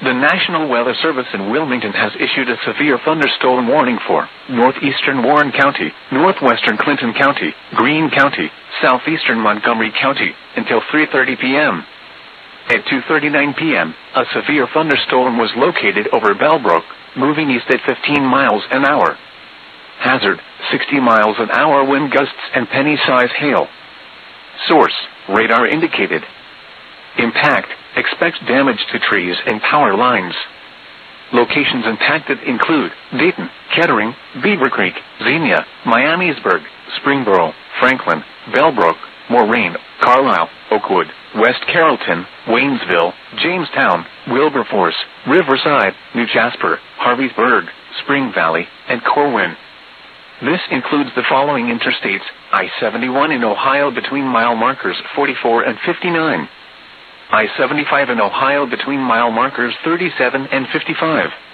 The National Weather Service in Wilmington has issued a severe thunderstorm warning for northeastern Warren County, northwestern Clinton County, Greene County, southeastern Montgomery County, until 3:30 p.m. At 2:39 p.m., a severe thunderstorm was located over Bellbrook, moving east at 15 miles an hour. Hazard, 60 miles an hour wind gusts and penny-size hail. Source, radar indicated. Impact, expect damage to trees and power lines. Locations impacted include Dayton, Kettering, Beaver Creek, Xenia, Miamisburg, Springboro, Franklin, Bellbrook, Moraine, Carlisle, Oakwood, West Carrollton, Waynesville, Jamestown, Wilberforce, Riverside, New Jasper, Harveysburg, Spring Valley, and Corwin. This includes the following interstates: I-71 in Ohio between mile markers 44 and 59. I-75 in Ohio between mile markers 37 and 55.